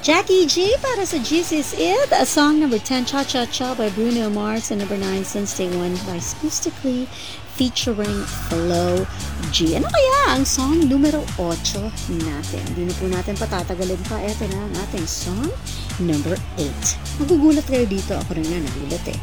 Jackie G para sa GC's It, a song number 10, Cha Cha Cha by Bruno Mars, and number 9, Since Day One by Spoostically featuring Flo G. Ano kaya ang song numero 8 natin? Hindi na po natin patatagalin pa. Ito na ang ating song number 8. Magugulat kayo dito. Ako rin na nagulat eh.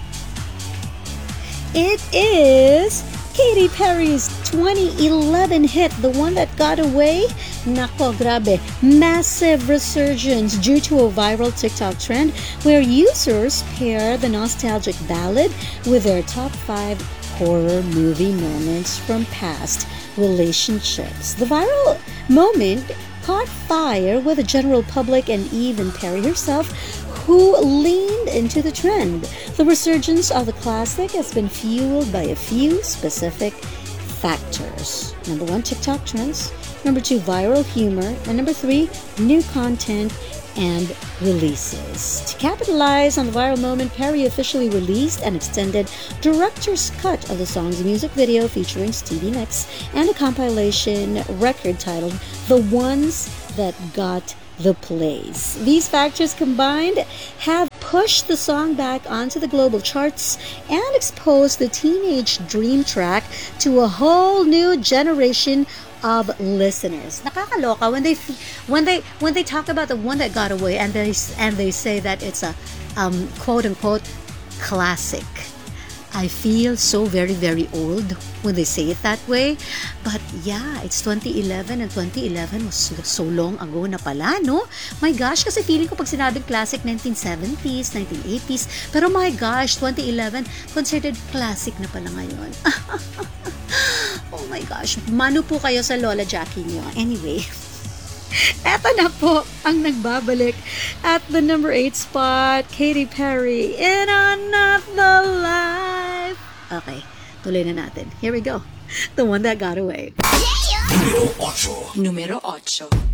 It is Katy Perry's 2011 hit, The One That Got Away. Nako, grabe. Massive resurgence due to a viral TikTok trend where users pair the nostalgic ballad with their top 5 horror movie moments from past relationships. The viral moment caught fire with the general public and even Perry herself, who leaned into the trend. The resurgence of the classic has been fueled by a few specific factors. Number 1, TikTok trends. Number 2, viral humor. And number 3, new content and releases. To capitalize on the viral moment, Perry officially released an extended director's cut of the song's music video featuring Stevie Nicks and a compilation record titled The Ones That Got the Plays. These factors combined have pushed the song back onto the global charts and exposed the teenage dream track to a whole new generation of listeners. Nakakaloka when they talk about The One That Got Away and they say that it's a quote unquote classic. I feel so very, very old when they say it that way. But yeah, it's 2011 and 2011 was so long ago na pala, no? My gosh, kasi feeling ko pag sinabing classic, 1970s, 1980s. Pero my gosh, 2011, considered classic na pala ngayon. Oh my gosh, mano po kayo sa Lola Jackie nyo. Anyway, eto na po ang nagbabalik at the number 8 spot, Katy Perry, In Another Life. Okay, tuloy na natin. Here we go. The One That Got Away. Numero 8.